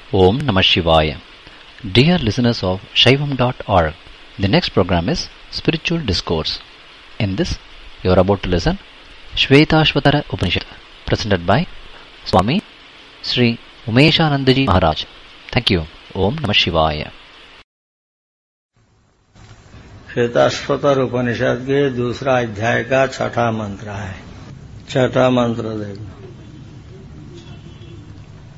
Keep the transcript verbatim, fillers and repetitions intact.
Om Namah Shivaya. Dear listeners of Shaivam dot org, the next program is Spiritual Discourse. In this, you are about to listen Shvetashvatara Upanishad, presented by Swami Sri Umeshanandaji Maharaj. Thank you. Om Namah Shivaya. Shvetashvatara उपनिषद के दूसरा अध्याय का छठा मंत्र है। छठा मंत्र देखो।